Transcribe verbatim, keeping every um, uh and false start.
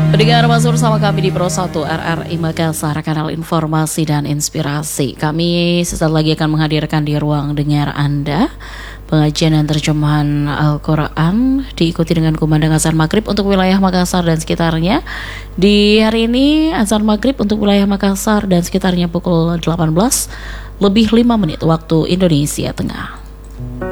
Pendengar masuk bersama kami di Pro satu R R I Makassar, kanal informasi dan inspirasi. Kami sesaat lagi akan menghadirkan di ruang dengar Anda pengajian dan terjemahan Al-Quran, diikuti dengan kumandang azan maghrib untuk wilayah Makassar dan sekitarnya. Di hari ini azan maghrib untuk wilayah Makassar dan sekitarnya pukul delapan belas lebih lima menit waktu Indonesia Tengah.